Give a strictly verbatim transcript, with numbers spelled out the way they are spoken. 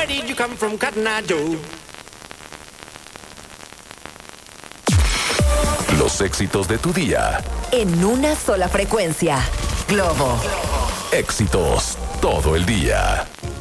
Where did you come from, Cotton Eye Joe? Los éxitos de tu día. En una sola frecuencia. Globo. Éxitos todo el día.